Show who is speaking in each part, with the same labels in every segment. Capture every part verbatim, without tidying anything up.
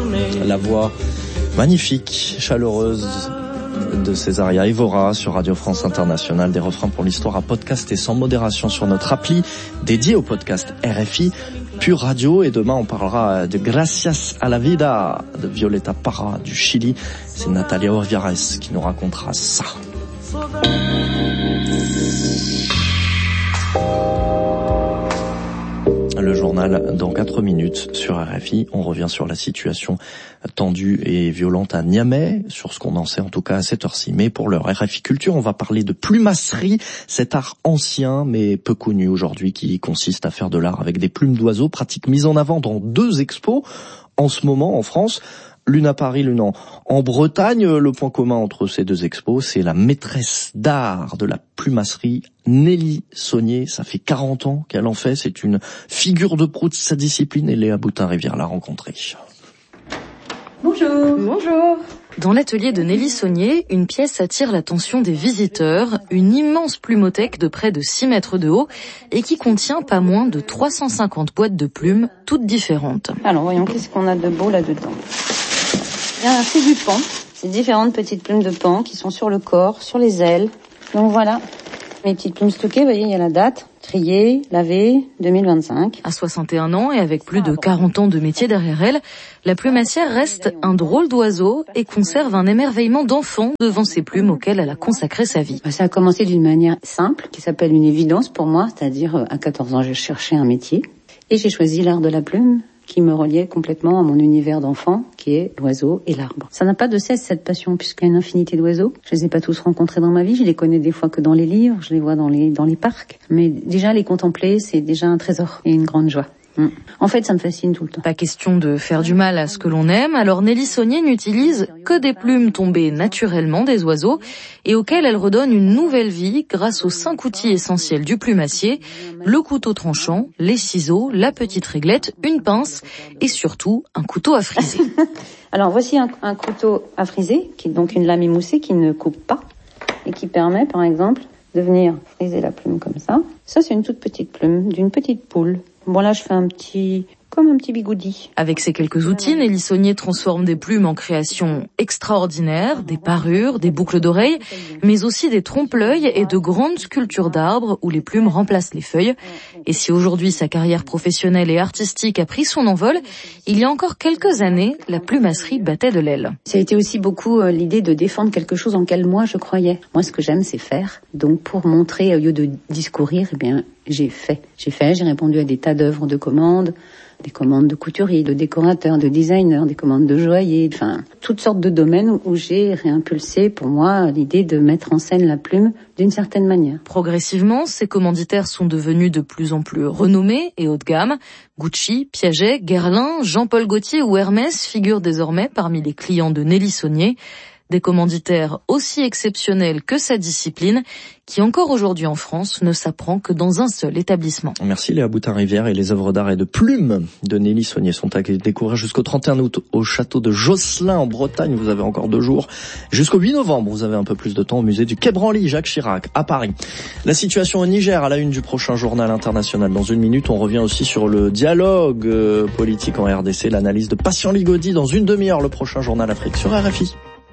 Speaker 1: La voix magnifique, chaleureuse de Césaria Évora sur Radio France Internationale. Des refrains pour l'histoire à podcast et sans modération sur notre appli dédiée au podcast R F I Pure Radio. Et demain on parlera de Gracias a la Vida de Violeta Parra du Chili. C'est Natalia Orviares qui nous racontera ça. Le journal dans quatre minutes sur R F I. On revient sur la situation tendue et violente à Niamey, sur ce qu'on en sait en tout cas à cette heure-ci. Mais pour l'heure, R F I Culture, on va parler de plumasserie, cet art ancien mais peu connu aujourd'hui qui consiste à faire de l'art avec des plumes d'oiseaux, pratique mise en avant dans deux expos en ce moment en France. L'une à Paris, l'une en, en Bretagne. Le point commun entre ces deux expos, c'est la maîtresse d'art de la plumasserie, Nelly Saunier. Ça fait quarante ans qu'elle en fait. C'est une figure de proue de sa discipline et Léa Boutin-Rivière l'a rencontrée.
Speaker 2: Bonjour. Bonjour.
Speaker 3: Dans l'atelier de Nelly Saunier, une pièce attire l'attention des visiteurs, une immense plumothèque de près de six mètres de haut et qui contient pas moins de trois cent cinquante boîtes de plumes, toutes différentes.
Speaker 2: Alors voyons, qu'est-ce qu'on a de beau là-dedans. Il y a c'est du paon, c'est différentes petites plumes de paon qui sont sur le corps, sur les ailes. Donc voilà, mes petites plumes stockées, vous voyez, il y a la date, triée, lavée, deux mille vingt-cinq.
Speaker 3: À soixante et un ans et avec plus de quarante ans de métier derrière elle, la plumassière reste un drôle d'oiseau et conserve un émerveillement d'enfant devant ces plumes auxquelles elle a consacré sa vie.
Speaker 2: Ça a commencé d'une manière simple, qui s'appelle une évidence pour moi, c'est-à-dire à quatorze ans, j'ai cherché un métier et j'ai choisi l'art de la plume, qui me reliait complètement à mon univers d'enfant, qui est l'oiseau et l'arbre. Ça n'a pas de cesse, cette passion, puisqu'il y a une infinité d'oiseaux. Je les ai pas tous rencontrés dans ma vie, je les connais des fois que dans les livres, je les vois dans les, dans les parcs. Mais déjà, les contempler, c'est déjà un trésor et une grande joie. En fait, ça me fascine tout le temps.
Speaker 3: Pas question de faire du mal à ce que l'on aime, alors Nelly Saunier n'utilise que des plumes tombées naturellement des oiseaux et auxquelles elle redonne une nouvelle vie grâce aux cinq outils essentiels du plumassier, le couteau tranchant, les ciseaux, la petite réglette, une pince et surtout un couteau à friser.
Speaker 2: Alors voici un, un couteau à friser, qui est donc une lame émoussée qui ne coupe pas et qui permet par exemple de venir friser la plume comme ça. Ça, c'est une toute petite plume d'une petite poule. Bon, là, je fais un petit, comme un petit bigoudi.
Speaker 3: Avec ces quelques outils, Nelly Saunier transforme des plumes en créations extraordinaires, des parures, des boucles d'oreilles, mais aussi des trompe-l'œil et de grandes sculptures d'arbres où les plumes remplacent les feuilles. Et si aujourd'hui sa carrière professionnelle et artistique a pris son envol, il y a encore quelques années, la plumasserie battait de l'aile.
Speaker 2: Ça a été aussi beaucoup euh, l'idée de défendre quelque chose en quel moi je croyais. Moi, ce que j'aime, c'est faire. Donc, pour montrer, au lieu de discourir, eh bien, j'ai fait. J'ai fait, j'ai répondu à des tas d'œuvres de commandes, des commandes de couturiers, de décorateurs, de designers, des commandes de joailliers, enfin, toutes sortes de domaines où j'ai réimpulsé pour moi l'idée de mettre en scène la plume d'une certaine manière.
Speaker 3: Progressivement, ces commanditaires sont devenus de plus en plus renommés et haut de gamme. Gucci, Piaget, Guerlain, Jean-Paul Gaultier ou Hermès figurent désormais parmi les clients de Nelly Saunier. Des commanditaires aussi exceptionnels que sa discipline, qui encore aujourd'hui en France ne s'apprend que dans un seul établissement.
Speaker 1: Merci Léa Boutin-Rivière. Et les œuvres d'art et de plumes de Nelly Saunier sont à découvrir jusqu'au trente et un août au château de Josselin en Bretagne. Vous avez encore deux jours. Jusqu'au huit novembre, vous avez un peu plus de temps au musée du Quai Branly, Jacques Chirac, à Paris. La situation au Niger à la une du prochain journal international. Dans une minute, on revient aussi sur le dialogue euh, politique en R D C. L'analyse de Patient Ligodi dans une demi-heure. Le prochain journal Afrique sur R F I.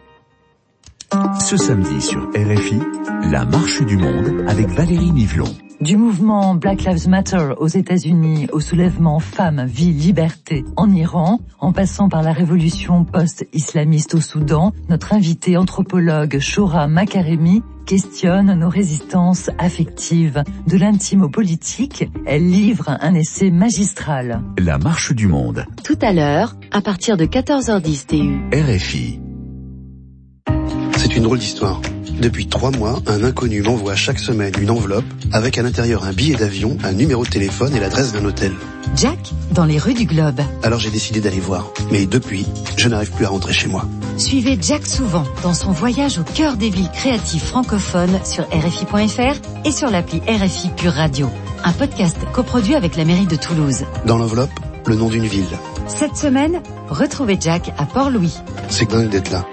Speaker 4: Ce samedi sur R F I, la marche du monde avec Valérie Nivelon.
Speaker 5: Du mouvement Black Lives Matter aux États-Unis au soulèvement Femmes, Vie, Liberté en Iran, en passant par la révolution post-islamiste au Soudan, notre invitée anthropologue Shoura Makaremi questionne nos résistances affectives. De l'intime au politique, elle livre un essai magistral.
Speaker 4: La marche du monde.
Speaker 3: Tout à l'heure, à partir de quatorze heures dix T U.
Speaker 4: R F I.
Speaker 6: C'est une drôle d'histoire. Depuis trois mois, un inconnu m'envoie chaque semaine une enveloppe avec à l'intérieur un billet d'avion, un numéro de téléphone et l'adresse d'un hôtel.
Speaker 5: Jack, dans les rues du Globe.
Speaker 6: Alors j'ai décidé d'aller voir. Mais depuis, je n'arrive plus à rentrer chez moi.
Speaker 5: Suivez Jack souvent dans son voyage au cœur des villes créatives francophones sur R F I point F R et sur l'appli R F I Pure Radio. Un podcast coproduit avec la mairie de Toulouse.
Speaker 6: Dans l'enveloppe, le nom d'une ville.
Speaker 5: Cette semaine, retrouvez Jack à Port-Louis.
Speaker 6: C'est dingue d'être là.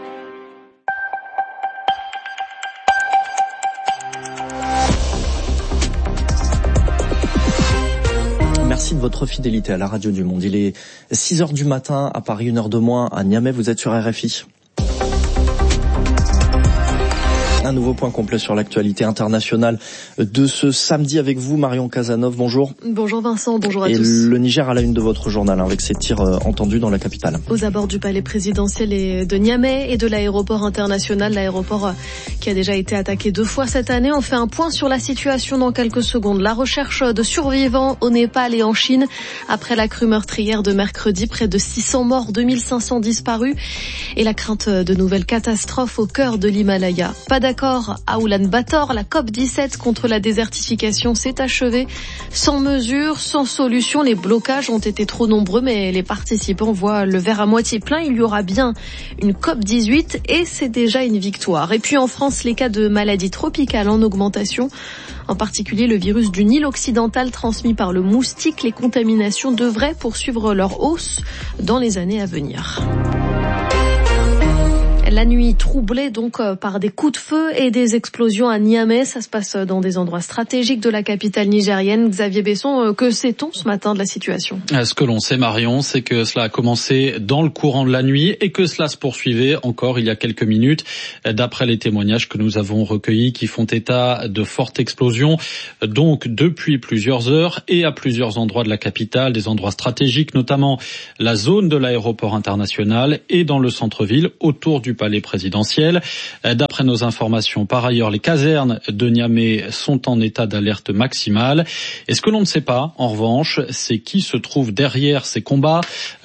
Speaker 1: Merci merci de votre fidélité à la radio du Monde. Il est six heures du matin à Paris, une heure de moins à Niamey. Vous êtes sur R F I. Un nouveau point complet sur l'actualité internationale de ce samedi avec vous, Marion Cazeneuve. Bonjour.
Speaker 7: Bonjour Vincent, bonjour à
Speaker 1: et
Speaker 7: tous.
Speaker 1: Et le Niger à la une de votre journal, hein, avec ces tirs euh, entendus dans la capitale.
Speaker 7: Aux abords du palais présidentiel et de Niamey et de l'aéroport international, l'aéroport euh, qui a déjà été attaqué deux fois cette année. On fait un point sur la situation dans quelques secondes. La recherche de survivants au Népal et en Chine après la crue meurtrière de mercredi, près de six cents morts, deux mille cinq cents disparus et la crainte de nouvelles catastrophes au cœur de l'Himalaya. Pas d'accord à Oulan-Bator, la COP dix-sept contre la désertification s'est achevée sans mesure, sans solution. Les blocages ont été trop nombreux, mais les participants voient le verre à moitié plein. Il y aura bien une COP dix-huit et c'est déjà une victoire. Et puis en France, les cas de maladies tropicales en augmentation, en particulier le virus du Nil occidental transmis par le moustique. Les contaminations devraient poursuivre leur hausse dans les années à venir. La nuit troublée donc par des coups de feu et des explosions à Niamey. Ça se passe dans des endroits stratégiques de la capitale nigérienne. Xavier Besson, que sait-on ce matin de la situation ?
Speaker 8: Ce que l'on sait, Marion, c'est que cela a commencé dans le courant de la nuit et que cela se poursuivait encore il y a quelques minutes. D'après les témoignages que nous avons recueillis qui font état de fortes explosions, donc depuis plusieurs heures et à plusieurs endroits de la capitale, des endroits stratégiques, notamment la zone de l'aéroport international et dans le centre-ville autour du palais présidentiel. D'après nos informations, par ailleurs, les casernes de Niamey sont en état d'alerte maximale. Et ce que l'on ne sait pas, en revanche, c'est qui se trouve derrière ces combats.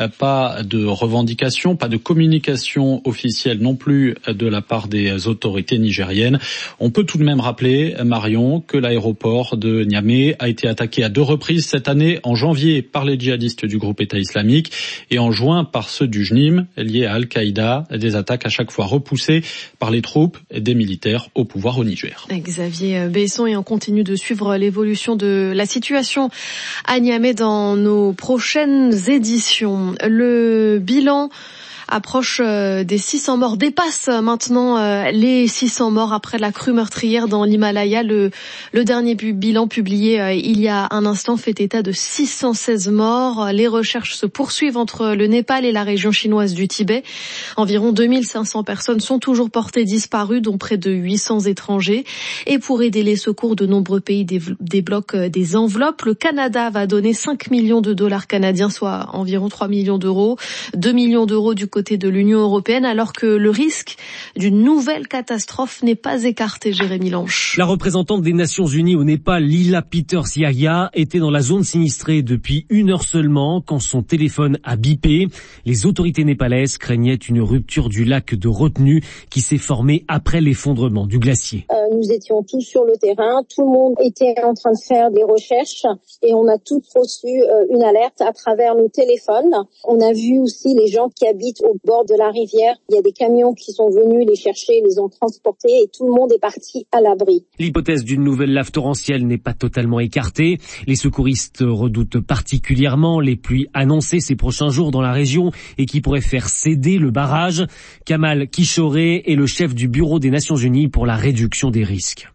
Speaker 8: Pas de revendication, pas de communication officielle non plus de la part des autorités nigériennes. On peut tout de même rappeler, Marion, que l'aéroport de Niamey a été attaqué à deux reprises cette année, en janvier par les djihadistes du groupe État islamique et en juin par ceux du J N I M liés à Al-Qaïda, des attaques à chaque fois repoussées par les troupes des militaires au pouvoir au Niger.
Speaker 7: Xavier Besson, et on continue de suivre l'évolution de la situation à Niamey dans nos prochaines éditions. Le bilan approche des six cents morts, dépasse maintenant les six cents morts après la crue meurtrière dans l'Himalaya. Le, le dernier bilan publié il y a un instant fait état de six cent seize morts. Les recherches se poursuivent entre le Népal et la région chinoise du Tibet. Environ deux mille cinq cents personnes sont toujours portées disparues, dont près de huit cents étrangers. Et pour aider les secours, de nombreux pays débloquent des enveloppes. Le Canada va donner cinq millions de dollars canadiens, soit environ trois millions d'euros. deux millions d'euros du côté de l'Union européenne, alors que le risque d'une nouvelle catastrophe n'est pas écarté, Jérémy Lanche.
Speaker 9: La représentante des Nations Unies au Népal, Lila Peters-Yahya, était dans la zone sinistrée depuis une heure seulement quand son téléphone a bipé. Les autorités népalaises craignaient une rupture du lac de retenue qui s'est formé après l'effondrement du glacier.
Speaker 10: Euh, nous étions tous sur le terrain, tout le monde était en train de faire des recherches et on a tous reçu euh, une alerte à travers nos téléphones. On a vu aussi les gens qui habitent au bord de la rivière. Il y a des camions qui sont venus les chercher, les ont transportés et tout le monde est parti à l'abri.
Speaker 9: L'hypothèse d'une nouvelle lave torrentielle n'est pas totalement écartée. Les secouristes redoutent particulièrement les pluies annoncées ces prochains jours dans la région et qui pourraient faire céder le barrage. Kamal Kishore est le chef du Bureau des Nations Unies pour la réduction des risques.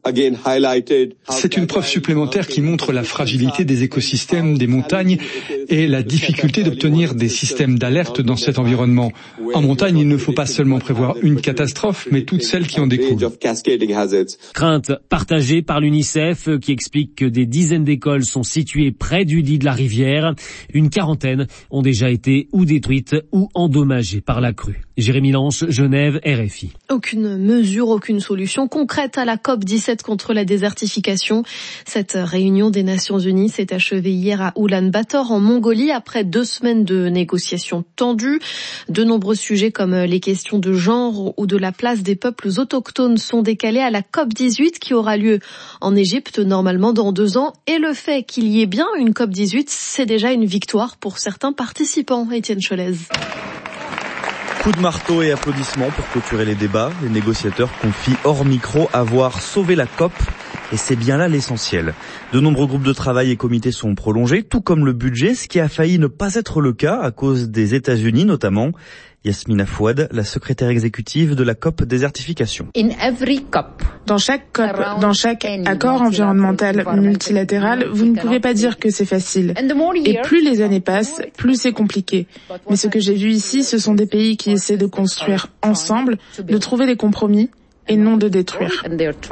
Speaker 11: C'est une preuve supplémentaire qui montre la fragilité des écosystèmes des montagnes et la difficulté d'obtenir des systèmes d'alerte dans cet environnement. En montagne, il ne faut pas seulement prévoir une catastrophe, mais toutes celles qui en découlent.
Speaker 9: Crainte partagée par l'UNICEF qui explique que des dizaines d'écoles sont situées près du lit de la rivière. Une quarantaine ont déjà été ou détruites ou endommagées par la crue. Jérémy Lanche, Genève, R F I.
Speaker 7: Aucune mesure, aucune solution concrète à la COP dix-sept contre la désertification. Cette réunion des Nations Unies s'est achevée hier à Oulan-Bator en Mongolie après deux semaines de négociations tendues. De nombreux sujets comme les questions de genre ou de la place des peuples autochtones sont décalés à la COP dix-huit qui aura lieu en Égypte normalement dans deux ans. Et le fait qu'il y ait bien une COP dix-huit, c'est déjà une victoire pour certains participants. Étienne Cholez.
Speaker 12: Coup de marteau et applaudissements pour clôturer les débats. Les négociateurs confient hors micro avoir sauvé la COP. Et c'est bien là l'essentiel. De nombreux groupes de travail et comités sont prolongés, tout comme le budget, ce qui a failli ne pas être le cas à cause des États-Unis notamment. Yasmina Fouad, la secrétaire exécutive de la C O P Désertification.
Speaker 13: Dans chaque C O P, dans chaque accord environnemental multilatéral, vous ne pouvez pas dire que c'est facile. Et plus les années passent, plus c'est compliqué. Mais ce que j'ai vu ici, ce sont des pays qui essaient de construire ensemble, de trouver des compromis et non de détruire.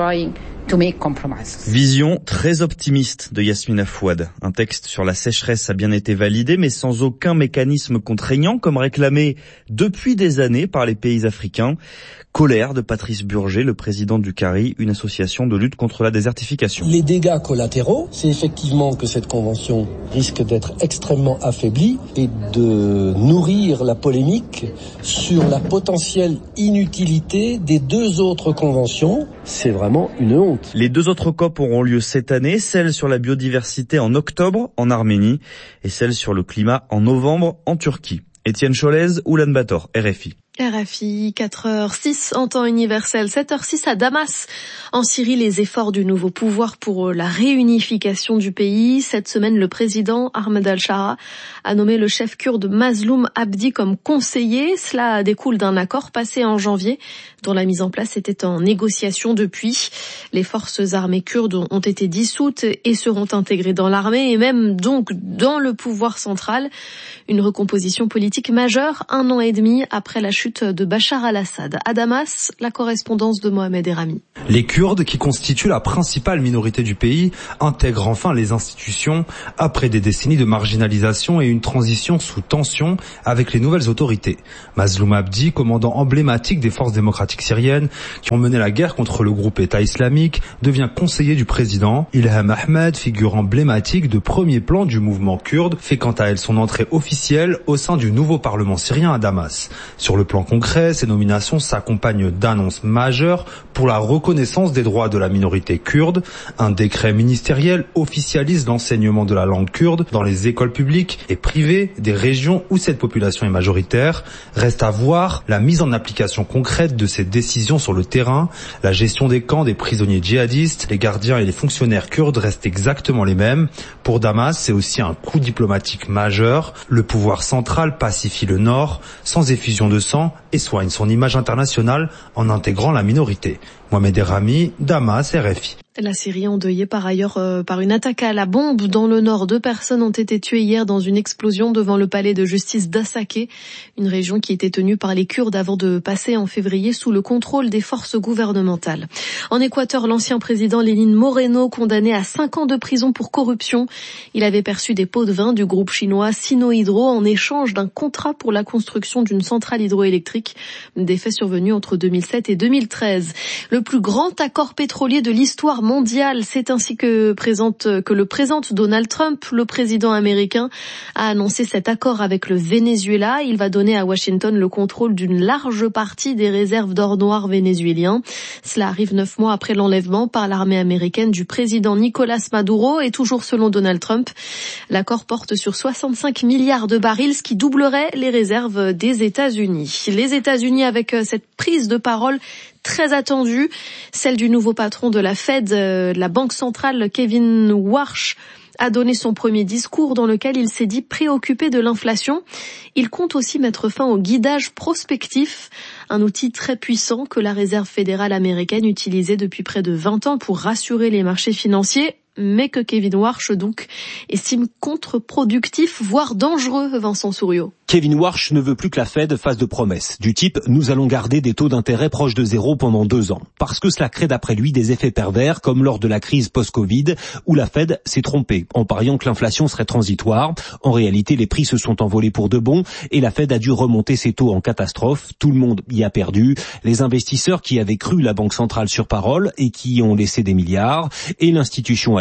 Speaker 12: Vision très optimiste de Yasmina Fouad. Un texte sur la sécheresse a bien été validé, mais sans aucun mécanisme contraignant, comme réclamé depuis des années par les pays africains. Colère de Patrice Burger, le président du CARI, une association de lutte contre la désertification.
Speaker 14: Les dégâts collatéraux, c'est effectivement que cette convention risque d'être extrêmement affaiblie et de nourrir la polémique sur la potentielle inutilité des deux autres conventions. C'est vraiment une honte.
Speaker 12: Les deux autres C O P auront lieu cette année, celle sur la biodiversité en octobre en Arménie et celle sur le climat en novembre en Turquie. Étienne Cholez, Oulan-Bator, R F I.
Speaker 7: R F I, quatre heures six en temps universel, sept heures six à Damas. En Syrie, les efforts du nouveau pouvoir pour la réunification du pays. Cette semaine, le président Ahmed al-Shara a nommé le chef kurde Mazloum Abdi comme conseiller. Cela découle d'un accord passé en janvier, dont la mise en place était en négociation depuis. Les forces armées kurdes ont été dissoutes et seront intégrées dans l'armée et même donc dans le pouvoir central. Une recomposition politique majeure, un an et demi après la chute de Bachar al-Assad. À Damas, la correspondance de Mohamed Erami.
Speaker 15: Les Kurdes, qui constituent la principale minorité du pays, intègrent enfin les institutions après des décennies de marginalisation et une transition sous tension avec les nouvelles autorités. Mazloum Abdi, commandant emblématique des forces démocratiques syriennes qui ont mené la guerre contre le groupe État islamique, devient conseiller du président. Ilham Ahmed, figure emblématique de premier plan du mouvement kurde, fait quant à elle son entrée officielle au sein du nouveau parlement syrien à Damas. Sur le plan concret, ces nominations s'accompagnent d'annonces majeures pour la reconnaissance des droits de la minorité kurde. Un décret ministériel officialise l'enseignement de la langue kurde dans les écoles publiques et privées des régions où cette population est majoritaire. Reste à voir la mise en application concrète de ces décisions sur le terrain. La gestion des camps des prisonniers djihadistes, les gardiens et les fonctionnaires kurdes restent exactement les mêmes. Pour Damas, c'est aussi un coup diplomatique majeur. Le pouvoir central pacifie le nord sans effusion de sang et soigne son image internationale en intégrant la minorité. Mohamed Erami, Damas, R F I.
Speaker 7: La Syrie endeuillée par ailleurs euh, par une attaque à la bombe dans le nord. Deux personnes ont été tuées hier dans une explosion devant le palais de justice d'Assaké, une région qui était tenue par les Kurdes avant de passer en février sous le contrôle des forces gouvernementales. En Équateur, l'ancien président Lénin Moreno, condamné à cinq ans de prison pour corruption. Il avait perçu des pots de vin du groupe chinois Sinohydro en échange d'un contrat pour la construction d'une centrale hydroélectrique. Des faits survenus entre deux mille sept et deux mille treize. Le plus grand accord pétrolier de l'histoire mondiale, c'est ainsi que présente que le présente Donald Trump. Le président américain a annoncé cet accord avec le Venezuela. Il va donner à Washington le contrôle d'une large partie des réserves d'or noir vénézuéliens. Cela arrive neuf mois après l'enlèvement par l'armée américaine du président Nicolas Maduro et toujours selon Donald Trump, l'accord porte sur soixante-cinq milliards de barils, ce qui doublerait les réserves des États-Unis. Les États-Unis avec cette prise de parole très attendue, celle du nouveau patron de la Fed, euh, la Banque centrale, Kevin Warsh, a donné son premier discours dans lequel il s'est dit préoccupé de l'inflation. Il compte aussi mettre fin au guidage prospectif, un outil très puissant que la Réserve fédérale américaine utilisait depuis près de vingt ans pour rassurer les marchés financiers, mais que Kevin Warsh donc estime contre-productif, voire dangereux, Vincent Souriau.
Speaker 16: Kevin Warsh ne veut plus que la Fed fasse de promesses du type « nous allons garder des taux d'intérêt proches de zéro pendant deux ans », parce que cela crée d'après lui des effets pervers comme lors de la crise post-Covid où la Fed s'est trompée en pariant que l'inflation serait transitoire. En réalité, les prix se sont envolés pour de bon et la Fed a dû remonter ses taux en catastrophe. Tout le monde y a perdu. Les investisseurs qui avaient cru la Banque centrale sur parole et qui y ont laissé des milliards et l'institution elle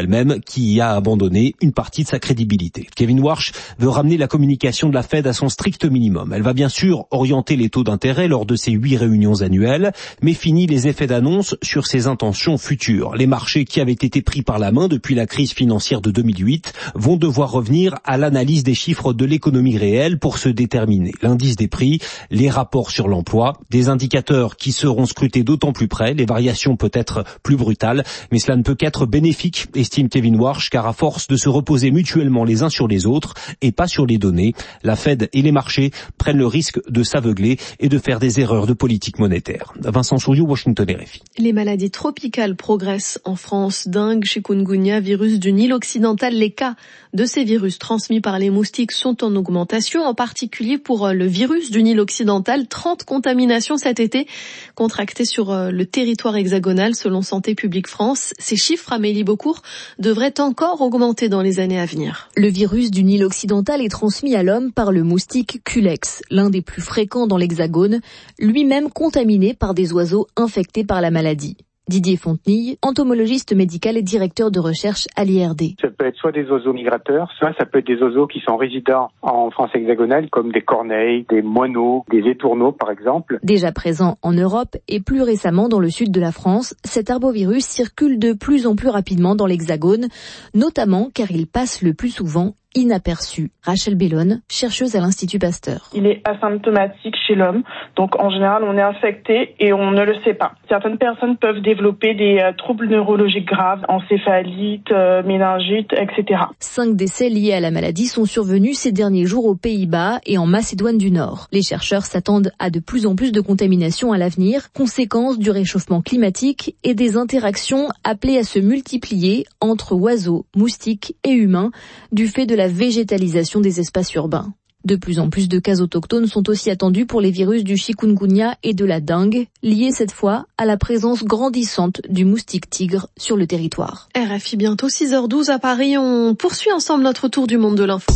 Speaker 16: elle-même qui y a abandonné une partie de sa crédibilité. Kevin Warsh veut ramener la communication de la Fed à son strict minimum. Elle va bien sûr orienter les taux d'intérêt lors de ses huit réunions annuelles, mais finit les effets d'annonce sur ses intentions futures. Les marchés qui avaient été pris par la main depuis la crise financière de deux mille huit vont devoir revenir à l'analyse des chiffres de l'économie réelle pour se déterminer. L'indice des prix, les rapports sur l'emploi, des indicateurs qui seront scrutés d'autant plus près, les variations peut-être plus brutales, mais cela ne peut qu'être bénéfique, estime Kevin Warsh, car à force de se reposer mutuellement les uns sur les autres et pas sur les données, la Fed et les marchés prennent le risque de s'aveugler et de faire des erreurs de politique monétaire. Vincent Souriau, Washington R F I.
Speaker 7: Les maladies tropicales progressent en France. Dengue, chikungunya, virus du Nil occidental. Les cas de ces virus transmis par les moustiques sont en augmentation, en particulier pour le virus du Nil occidental. trente contaminations cet été contractées sur le territoire hexagonal selon Santé publique France. Ces chiffres, Amélie Beaucourt, devraient encore augmenter dans les années à venir.
Speaker 17: Le virus du Nil occidental est transmis à l'homme par le moustique Culex, l'un des plus fréquents dans l'hexagone, lui-même contaminé par des oiseaux infectés par la maladie. Didier Fontenille, entomologiste médical et directeur de recherche à l'I R D.
Speaker 18: Ça peut être soit des oiseaux migrateurs, soit ça peut être des oiseaux qui sont résidents en France hexagonale, comme des corneilles, des moineaux, des étourneaux par exemple.
Speaker 17: Déjà présent en Europe et plus récemment dans le sud de la France, cet arbovirus circule de plus en plus rapidement dans l'hexagone, notamment car il passe le plus souvent inaperçu. Rachel Bellone, chercheuse à l'Institut Pasteur.
Speaker 19: Il est asymptomatique chez l'homme, donc en général on est infecté et on ne le sait pas. Certaines personnes peuvent développer des euh, troubles neurologiques graves, encéphalite, euh, méningite, et cetera.
Speaker 17: Cinq décès liés à la maladie sont survenus ces derniers jours aux Pays-Bas et en Macédoine du Nord. Les chercheurs s'attendent à de plus en plus de contaminations à l'avenir, conséquence du réchauffement climatique et des interactions appelées à se multiplier entre oiseaux, moustiques et humains du fait de la végétalisation des espaces urbains. De plus en plus de cas autochtones sont aussi attendus pour les virus du chikungunya et de la dengue, liés cette fois à la présence grandissante du moustique tigre sur le territoire.
Speaker 7: R F I bientôt six heures douze à Paris, on poursuit ensemble notre tour du monde de l'info.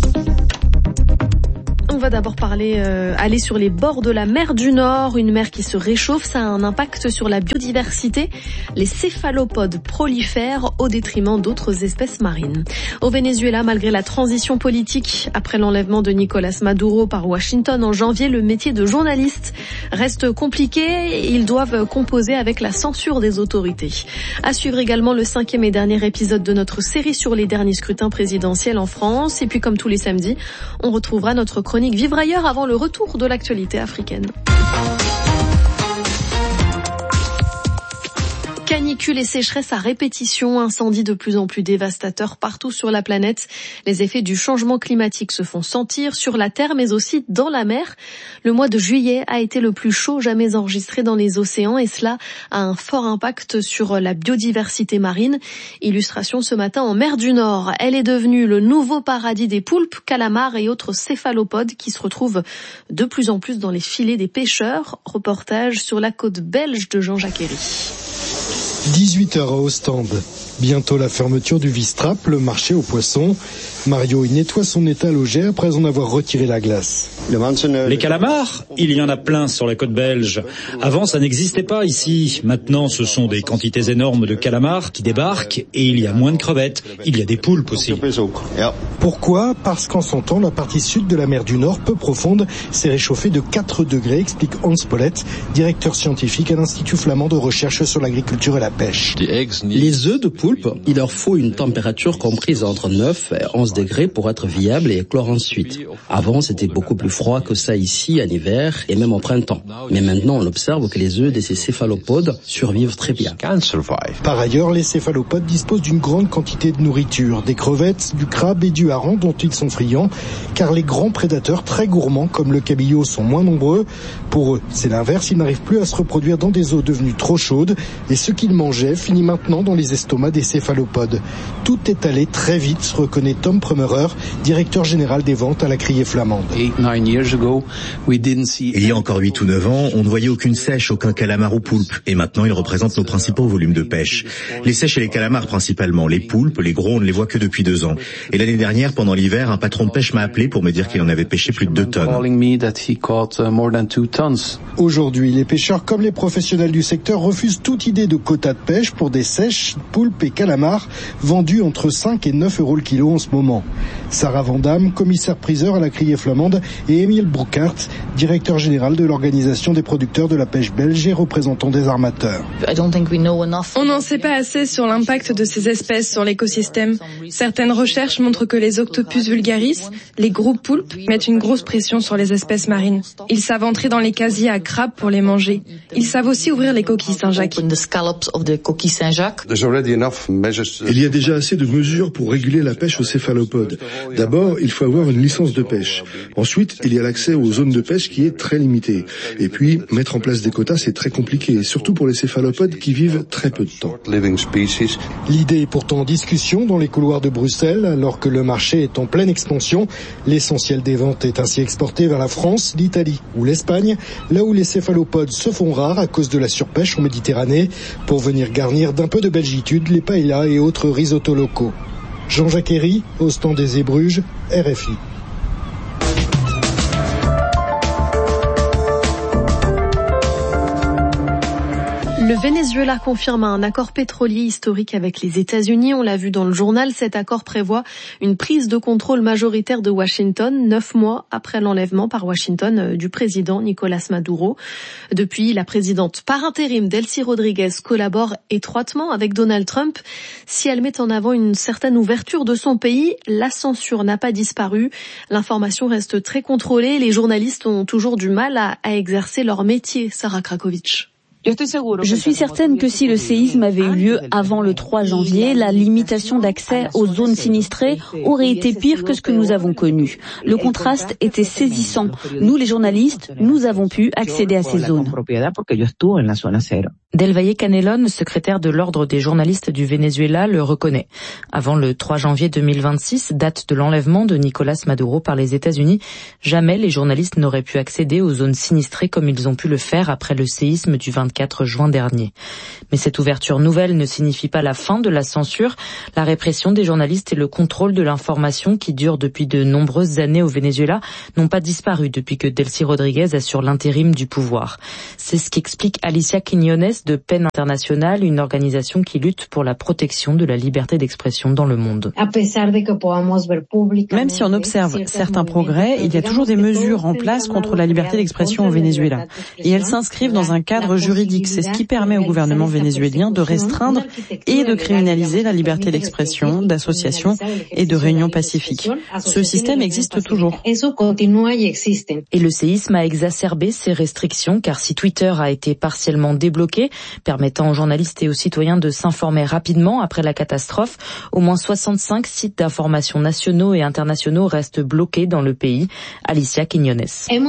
Speaker 7: On va d'abord parler, euh, aller sur les bords de la mer du Nord. Une mer qui se réchauffe, ça a un impact sur la biodiversité. Les céphalopodes prolifèrent au détriment d'autres espèces marines. Au Venezuela, malgré la transition politique, après l'enlèvement de Nicolás Maduro par Washington en janvier, le métier de journaliste reste compliqué. Ils doivent composer avec la censure des autorités. À suivre également le cinquième et dernier épisode de notre série sur les derniers scrutins présidentiels en France. Et puis, comme tous les samedis, on retrouvera notre chronique Vivre ailleurs avant le retour de l'actualité africaine. Canicule et sécheresse à répétition, incendies de plus en plus dévastateurs partout sur la planète. Les effets du changement climatique se font sentir sur la terre mais aussi dans la mer. Le mois de juillet a été le plus chaud jamais enregistré dans les océans et cela a un fort impact sur la biodiversité marine. Illustration ce matin en mer du Nord. Elle est devenue le nouveau paradis des poulpes, calamars et autres céphalopodes qui se retrouvent de plus en plus dans les filets des pêcheurs. Reportage sur la côte belge de Jean-Jacques Herry.
Speaker 20: dix-huit heures à Ostende. Bientôt la fermeture du Wistrap, le marché aux poissons. Mario y nettoie son étal au jet après en avoir retiré la glace.
Speaker 21: Les calamars, il y en a plein sur la côte belge. Avant, ça n'existait pas ici. Maintenant, ce sont des quantités énormes de calamars qui débarquent et il y a moins de crevettes. Il y a des poulpes aussi.
Speaker 20: Pourquoi ? Parce qu'en son temps, la partie sud de la mer du Nord, peu profonde, s'est réchauffée de quatre degrés, explique Hans Pollett, directeur scientifique à l'Institut flamand de recherche sur l'agriculture et la pêche.
Speaker 22: Les œufs de poulpe, il leur faut une température comprise entre neuf et onze degrés pour être viables et éclore ensuite. Avant, c'était beaucoup plus froid que ça ici en hiver et même au printemps. Mais maintenant, on observe que les œufs de ces céphalopodes survivent très bien.
Speaker 20: Par ailleurs, les céphalopodes disposent d'une grande quantité de nourriture, des crevettes, du crabe et du hareng dont ils sont friands, car les grands prédateurs très gourmands comme le cabillaud sont moins nombreux. Pour eux, c'est l'inverse, ils n'arrivent plus à se reproduire dans des eaux devenues trop chaudes et ce qu'ils mangeaient finit maintenant dans les estomacs des céphalopodes. Tout est allé très vite, reconnaît Tom Prummerer, directeur général des ventes à la criée flamande.
Speaker 2: Il y a encore huit ou neuf ans, on ne voyait aucune sèche, aucun calamar ou poulpe. Et maintenant, ils représentent nos principaux volumes de pêche. Les sèches et les calamars principalement. Les poulpes, les gros, on ne les voit que depuis deux ans. Et l'année dernière, pendant l'hiver, un patron de pêche m'a appelé pour me dire qu'il en avait pêché plus de deux tonnes.
Speaker 20: Aujourd'hui, les pêcheurs comme les professionnels du secteur refusent toute idée de quota de pêche pour des sèches, poulpes et calamars vendus entre cinq et neuf euros le kilo en ce moment. Sarah Vandam, commissaire priseur à la criée flamande, et Émile Broekert, directeur général de l'organisation des producteurs de la pêche belge et représentant des armateurs.
Speaker 3: On n'en sait pas assez sur l'impact de ces espèces sur l'écosystème. Certaines recherches montrent que les octopus vulgaris, les gros poulpes, mettent une grosse pression sur les espèces marines. Ils savent entrer dans les casiers à crabes pour les manger. Ils savent aussi ouvrir les coquilles Saint-Jacques.
Speaker 23: Il y a déjà assez de mesures pour réguler la pêche aux céphalopodes. D'abord, il faut avoir une licence de pêche. Ensuite, il y a l'accès aux zones de pêche qui est très limité. Et puis, mettre en place des quotas, c'est très compliqué, surtout pour les céphalopodes qui vivent très peu de temps.
Speaker 20: L'idée est pourtant en discussion dans les couloirs de Bruxelles, alors que le marché est en pleine expansion. L'essentiel des ventes est ainsi exporté vers la France, l'Italie ou l'Espagne, là où les céphalopodes se font rares à cause de la surpêche en Méditerranée, pour venir garnir d'un peu de belgitude les paellas et autres risottos locaux. Jean-Jacques Herry, au stand des Bruges, R F I.
Speaker 7: Le Venezuela confirme un accord pétrolier historique avec les États-Unis. On l'a vu dans le journal. Cet accord prévoit une prise de contrôle majoritaire de Washington, neuf mois après l'enlèvement par Washington du président Nicolás Maduro. Depuis, la présidente par intérim Delcy Rodríguez collabore étroitement avec Donald Trump. Si elle met en avant une certaine ouverture de son pays, la censure n'a pas disparu. L'information reste très contrôlée. Les journalistes ont toujours du mal à, à exercer leur métier. Sarah Krakovic.
Speaker 24: Je suis certaine que si le séisme avait eu lieu avant le trois janvier, la limitation d'accès aux zones sinistrées aurait été pire que ce que nous avons connu. Le contraste était saisissant. Nous, les journalistes, nous avons pu accéder à ces zones.
Speaker 25: Del Valle Canelón, secrétaire de l'Ordre des journalistes du Venezuela, le reconnaît. Avant le trois janvier deux mille vingt-six, date de l'enlèvement de Nicolás Maduro par les États-Unis, jamais les journalistes n'auraient pu accéder aux zones sinistrées comme ils ont pu le faire après le séisme du vingt-quatre juin dernier. Mais cette ouverture nouvelle ne signifie pas la fin de la censure. La répression des journalistes et le contrôle de l'information qui dure depuis de nombreuses années au Venezuela n'ont pas disparu depuis que Delcy Rodríguez assure l'intérim du pouvoir. C'est ce qu'explique Alicia Quiñones de Pen International, une organisation qui lutte pour la protection de la liberté d'expression dans le monde.
Speaker 26: Même si on observe certains progrès, il y a toujours des mesures en place contre la liberté d'expression au Venezuela. Et elles s'inscrivent dans un cadre juridique. C'est ce qui permet au gouvernement vénézuélien de restreindre et de criminaliser la liberté d'expression, d'association et de réunion pacifique. Ce système existe toujours.
Speaker 25: Et le séisme a exacerbé ces restrictions, car si Twitter a été partiellement débloqué, permettant aux journalistes et aux citoyens de s'informer rapidement après la catastrophe, au moins soixante-cinq sites d'information nationaux et internationaux restent bloqués dans le pays. Alicia Quiñones.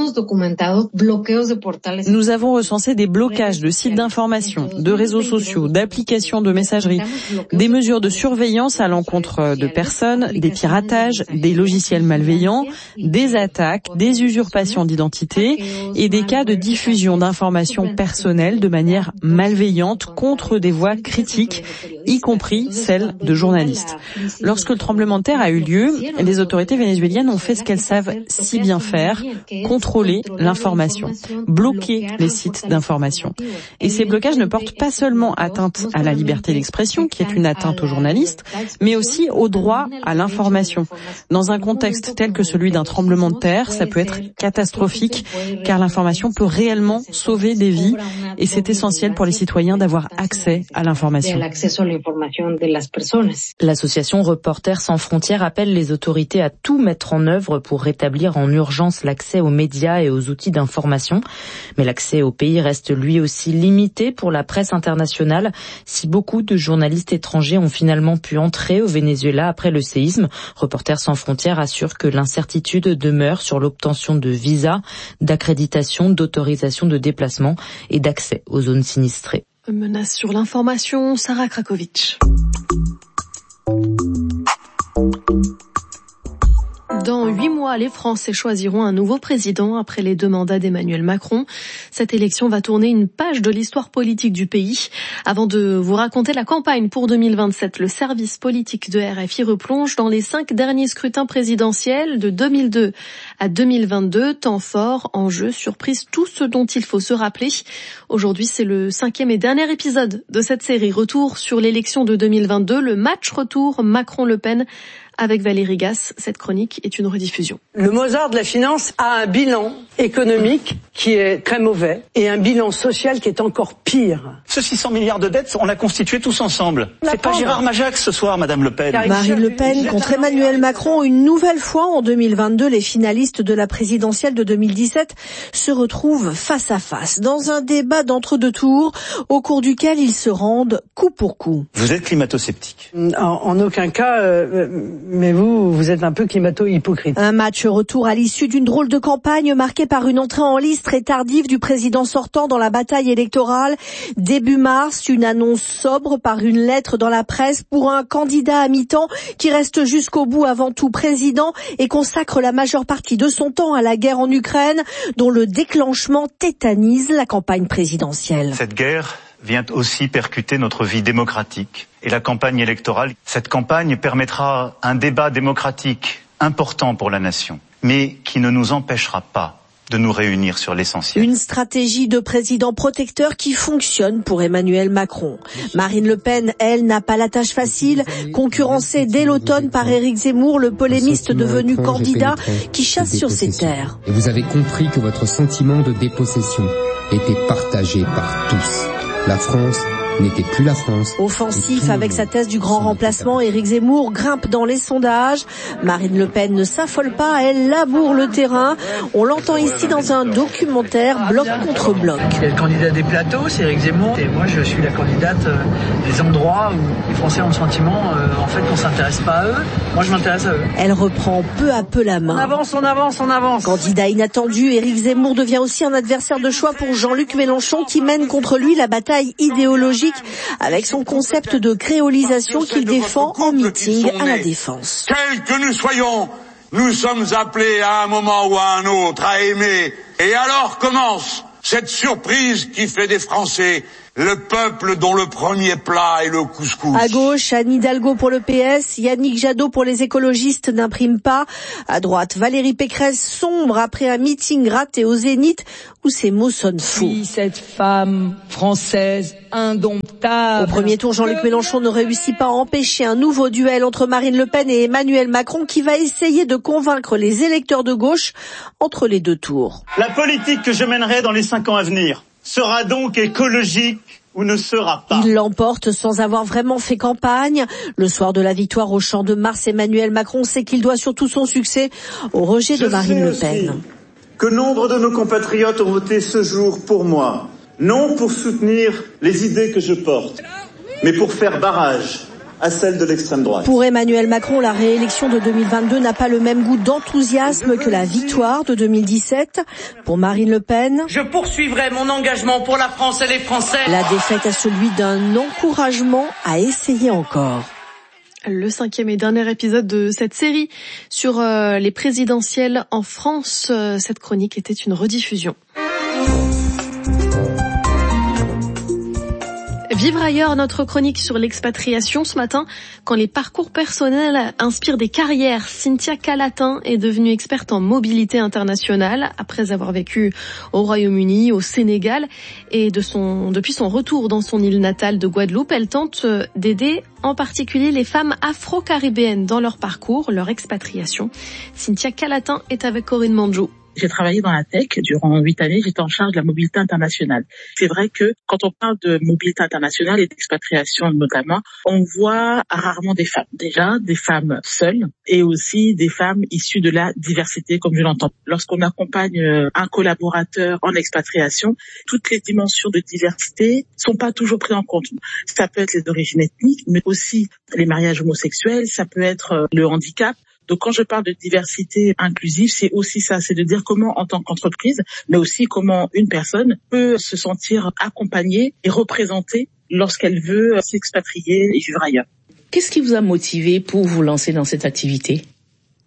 Speaker 26: Nous avons recensé des blocages de sites d'information, de réseaux sociaux, d'applications de messagerie, des mesures de surveillance à l'encontre de personnes, des piratages, des logiciels malveillants, des attaques, des usurpations d'identité et des cas de diffusion d'informations personnelles de manière malveillante contre des voix critiques, y compris celles de journalistes. Lorsque le tremblement de terre a eu lieu, les autorités vénézuéliennes ont fait ce qu'elles savent si bien faire, contrôler l'information, bloquer les sites d'information. Et ces blocages ne portent pas seulement atteinte à la liberté d'expression, qui est une atteinte aux journalistes, mais aussi au droit à l'information. Dans un contexte tel que celui d'un tremblement de terre, ça peut être catastrophique, car l'information peut réellement sauver des vies, et c'est essentiel pour les citoyens d'avoir accès à l'information.
Speaker 25: L'association Reporters sans frontières appelle les autorités à tout mettre en œuvre pour rétablir en urgence l'accès aux médias et aux outils d'information. Mais l'accès au pays reste lui aussi limité pour la presse internationale. Si beaucoup de journalistes étrangers ont finalement pu entrer au Venezuela après le séisme, Reporters sans frontières assure que l'incertitude demeure sur l'obtention de visas, d'accréditation, d'autorisation de déplacement et d'accès aux zones sinistrées.
Speaker 7: Menace sur l'information, Sarah Krakovic. Dans huit mois, les Français choisiront un nouveau président après les deux mandats d'Emmanuel Macron. Cette élection va tourner une page de l'histoire politique du pays. Avant de vous raconter la campagne pour deux mille vingt-sept, le service politique de R F I replonge dans les cinq derniers scrutins présidentiels de deux mille deux à deux mille vingt-deux. Temps fort, enjeux, surprises, tout ce dont il faut se rappeler. Aujourd'hui, c'est le cinquième et dernier épisode de cette série. Retour sur l'élection de deux mille vingt-deux, le match retour Macron-Le Pen. Avec Valérie Gasse, cette chronique est une rediffusion.
Speaker 1: Le Mozart de la finance a un bilan économique qui est très mauvais et un bilan social qui est encore pire.
Speaker 4: Ce six cents milliards de dettes, on l'a constitué tous ensemble. La C'est pas Gérard Majax ce soir, Madame Le Pen.
Speaker 5: Marine Le Pen contre Emmanuel Macron. Une nouvelle fois en deux mille vingt-deux, les finalistes de la présidentielle de deux mille dix-sept se retrouvent face à face dans un débat d'entre-deux tours au cours duquel ils se rendent coup pour coup.
Speaker 4: Vous êtes climato-sceptique.
Speaker 1: En, en aucun cas... Euh, Mais vous, vous êtes un peu climato-hypocrite.
Speaker 5: Un match retour à l'issue d'une drôle de campagne marquée par une entrée en liste très tardive du président sortant dans la bataille électorale. Début mars, une annonce sobre par une lettre dans la presse pour un candidat à mi-temps qui reste jusqu'au bout avant tout président et consacre la majeure partie de son temps à la guerre en Ukraine, dont le déclenchement tétanise la campagne présidentielle.
Speaker 4: Cette guerre vient aussi percuter notre vie démocratique et la campagne électorale. Cette campagne permettra un débat démocratique important pour la nation, mais qui ne nous empêchera pas de nous réunir sur l'essentiel.
Speaker 5: Une stratégie de président protecteur qui fonctionne pour Emmanuel Macron. Marine Le Pen, elle, n'a pas la tâche facile, concurrencée dès l'automne par Éric Zemmour, le polémiste devenu candidat qui chasse sur ses terres.
Speaker 6: Et vous avez compris que votre sentiment de dépossession était partagé par tous. La France n'était plus la France.
Speaker 5: Offensif avec sa thèse du grand remplacement, Éric Zemmour grimpe dans les sondages. Marine Le Pen ne s'affole pas, elle laboure le terrain. On l'entend ici dans un documentaire bloc contre bloc.
Speaker 8: Il y a le candidat des plateaux, c'est Éric Zemmour, et moi je suis la candidate des endroits où les Français ont le sentiment euh, en fait qu'on s'intéresse pas à eux. Moi je m'intéresse à eux.
Speaker 5: Elle reprend peu à peu la main.
Speaker 8: On avance, on avance, on avance.
Speaker 5: Candidat inattendu, Éric Zemmour devient aussi un adversaire de choix pour Jean-Luc Mélenchon qui mène contre lui la bataille idéologique avec son concept de créolisation qu'il défend en meeting à la Défense.
Speaker 10: Quels que nous soyons, nous sommes appelés à un moment ou à un autre à aimer. Et alors commence cette surprise qui fait des Français le peuple dont le premier plat est le couscous.
Speaker 5: À gauche, Anne Hidalgo pour le P S, Yannick Jadot pour les écologistes n'imprime pas. À droite, Valérie Pécresse sombre après un meeting raté au Zénith où ses mots sonnent faux.
Speaker 27: Oui, cette femme française indomptable.
Speaker 5: Au premier tour, Jean-Luc Mélenchon ne réussit pas à empêcher un nouveau duel entre Marine Le Pen et Emmanuel Macron qui va essayer de convaincre les électeurs de gauche entre les deux tours.
Speaker 4: La politique que je mènerai dans les cinq ans à venir sera donc écologique ou ne sera pas.
Speaker 5: Il l'emporte sans avoir vraiment fait campagne. Le soir de la victoire au Champ de Mars, Emmanuel Macron sait qu'il doit surtout son succès au rejet de Marine Le Pen.
Speaker 4: Que nombre de nos compatriotes ont voté ce jour pour moi, non pour soutenir les idées que je porte, mais pour faire barrage à celle de l'extrême droite.
Speaker 5: Pour Emmanuel Macron, la réélection de deux mille vingt-deux n'a pas le même goût d'enthousiasme que la victoire de deux mille dix-sept. Pour Marine Le Pen,
Speaker 8: je poursuivrai mon engagement pour la France et les Français.
Speaker 5: La défaite a celui d'un encouragement à essayer encore.
Speaker 7: Le cinquième et dernier épisode de cette série sur euh, les présidentielles en France. Euh, cette chronique était une rediffusion. Vivre ailleurs, notre chronique sur l'expatriation ce matin, quand les parcours personnels inspirent des carrières. Cynthia Calatin est devenue experte en mobilité internationale après avoir vécu au Royaume-Uni, au Sénégal, et de son, depuis son retour dans son île natale de Guadeloupe, elle tente d'aider en particulier les femmes afro-caribéennes dans leur parcours, leur expatriation. Cynthia Calatin est avec Corinne Manjou.
Speaker 28: J'ai travaillé dans la tech durant huit années, j'étais en charge de la mobilité internationale. C'est vrai que quand on parle de mobilité internationale et d'expatriation notamment, on voit rarement des femmes. Déjà, des femmes seules et aussi des femmes issues de la diversité, comme je l'entends. Lorsqu'on accompagne un collaborateur en expatriation, toutes les dimensions de diversité sont pas toujours prises en compte. Ça peut être les origines ethniques, mais aussi les mariages homosexuels, ça peut être le handicap. Donc quand je parle de diversité inclusive, c'est aussi ça, c'est de dire comment en tant qu'entreprise, mais aussi comment une personne peut se sentir accompagnée et représentée lorsqu'elle veut s'expatrier et vivre ailleurs. Qu'est-ce qui vous a motivé pour vous lancer dans cette activité ?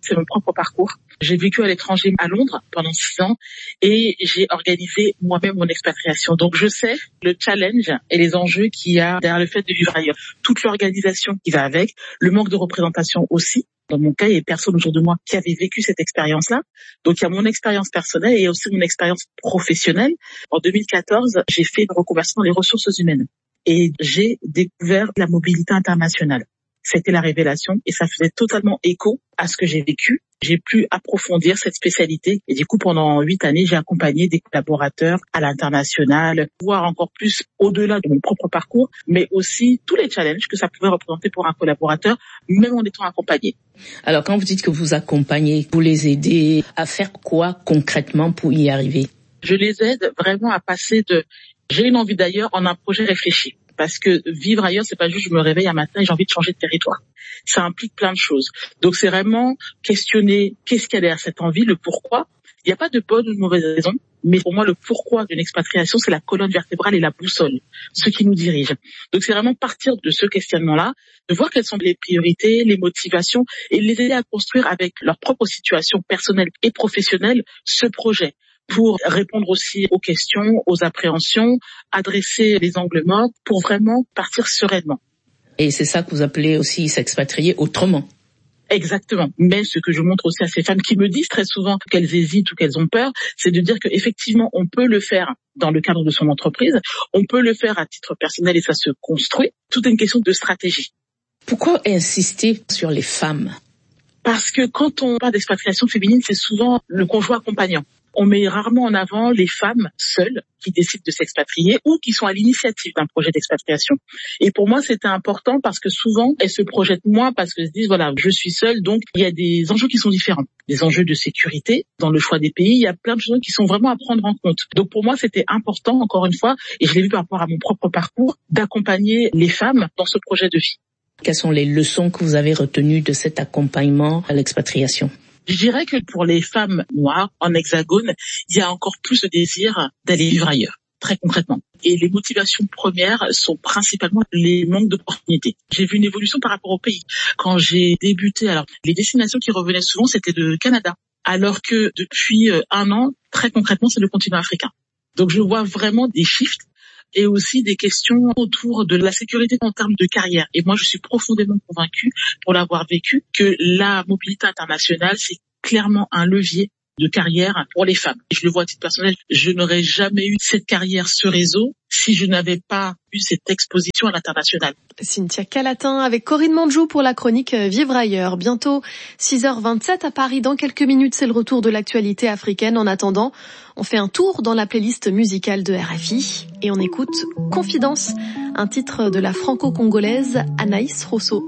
Speaker 28: c'est mon propre parcours. J'ai vécu à l'étranger à Londres pendant six ans et j'ai organisé moi-même mon expatriation. Donc je sais le challenge et les enjeux qu'il y a derrière le fait de vivre ailleurs. Toute l'organisation qui va avec, le manque de représentation aussi. Dans mon cas, il y a personne autour de moi qui avait vécu cette expérience-là. Donc, il y a mon expérience personnelle et aussi mon expérience professionnelle. En deux mille quatorze, j'ai fait une reconversion dans les ressources humaines et j'ai découvert la mobilité internationale. C'était la révélation et ça faisait totalement écho à ce que j'ai vécu. J'ai pu approfondir cette spécialité et du coup, pendant huit années, j'ai accompagné des collaborateurs à l'international, voire encore plus au-delà de mon propre parcours, mais aussi tous les challenges que ça pouvait représenter pour un collaborateur, même en étant accompagné.
Speaker 9: Alors, quand vous dites que vous accompagnez, vous les aidez à faire quoi concrètement pour y arriver?
Speaker 28: Je les aide vraiment à passer de « j'ai une envie d'ailleurs » en un projet réfléchi. Parce que vivre ailleurs, c'est pas juste je me réveille un matin et j'ai envie de changer de territoire. Ça implique plein de choses. Donc c'est vraiment questionner qu'est-ce qu'il y a derrière cette envie, le pourquoi. Il n'y a pas de bonne ou de mauvaise raison, mais pour moi le pourquoi d'une expatriation, c'est la colonne vertébrale et la boussole, ce qui nous dirige. Donc c'est vraiment partir de ce questionnement-là, de voir quelles sont les priorités, les motivations et les aider à construire avec leur propre situation personnelle et professionnelle ce projet, pour répondre aussi aux questions, aux appréhensions, adresser les angles morts pour vraiment partir sereinement.
Speaker 9: Et c'est ça que vous appelez aussi s'expatrier autrement.
Speaker 28: Exactement. Mais ce que je montre aussi à ces femmes qui me disent très souvent qu'elles hésitent ou qu'elles ont peur, c'est de dire qu'effectivement, on peut le faire dans le cadre de son entreprise, on peut le faire à titre personnel et ça se construit. Tout est une question de stratégie.
Speaker 9: Pourquoi insister sur les femmes ?
Speaker 28: Parce que quand on parle d'expatriation féminine, c'est souvent le conjoint accompagnant. On met rarement en avant les femmes seules qui décident de s'expatrier ou qui sont à l'initiative d'un projet d'expatriation. Et pour moi, c'était important parce que souvent, elles se projettent moins parce qu'elles se disent, voilà, je suis seule, donc il y a des enjeux qui sont différents. Des enjeux de sécurité dans le choix des pays, il y a plein de choses qui sont vraiment à prendre en compte. Donc pour moi, c'était important, encore une fois, et je l'ai vu par rapport à mon propre parcours, d'accompagner les femmes dans ce projet de vie.
Speaker 9: Quelles sont les leçons que vous avez retenues de cet accompagnement à l'expatriation ?
Speaker 28: Je dirais que pour les femmes noires en hexagone, il y a encore plus de désir d'aller vivre ailleurs, très concrètement. Et les motivations premières sont principalement les manques d'opportunités. J'ai vu une évolution par rapport au pays. Quand j'ai débuté, alors les destinations qui revenaient souvent, c'était le Canada. Alors que depuis un an, très concrètement, c'est le continent africain. Donc je vois vraiment des shifts et aussi des questions autour de la sécurité en termes de carrière. Et moi, je suis profondément convaincue, pour l'avoir vécu, que la mobilité internationale, c'est clairement un levier de carrière pour les femmes. Et je le vois à titre personnel, je n'aurais jamais eu cette carrière, ce réseau, si je n'avais pas eu cette exposition à l'international.
Speaker 7: Cynthia Calatin avec Corinne Mandjou pour la chronique Vivre ailleurs. Bientôt six heures vingt-sept à Paris. Dans quelques minutes, c'est le retour de l'actualité africaine. En attendant, on fait un tour dans la playlist musicale de R F I et on écoute Confidence, un titre de la franco-congolaise Anaïs Rosso.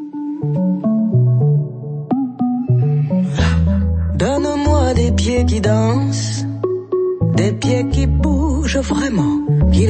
Speaker 11: Donne-moi des pieds qui dansent, des pieds qui bougent vraiment, qui